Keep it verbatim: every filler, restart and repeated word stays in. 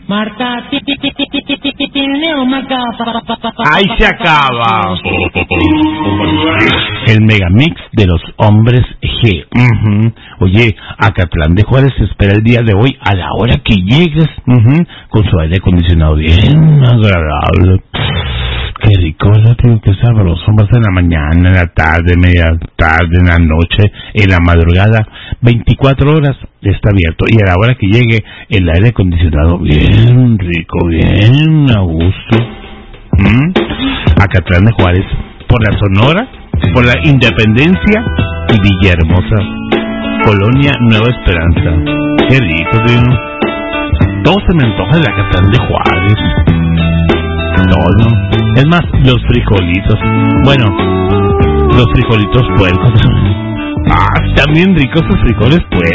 Marta tiene un marca. Ahí se acaba. El megamix de los hombres G. Uh-huh. Oye, Acatlán de Juárez se espera el día de hoy a la hora que llegues, uh-huh, con su aire acondicionado bien agradable. Qué rico, tío, qué sabroso. Va a ser en la mañana, en la tarde, media tarde, en la noche, en la madrugada. veinticuatro horas está abierto. Y a la hora que llegue, el aire acondicionado bien rico, bien a gusto. ¿Mm? Acatlán de Juárez, por la Sonora, por la Independencia y Villahermosa. Colonia Nueva Esperanza. Qué rico, tío. Todo se me antoja de Acatlán de Juárez. Todo. Es más, los frijolitos. Bueno, los frijolitos puercos. Ah, están bien ricos los frijoles puercos.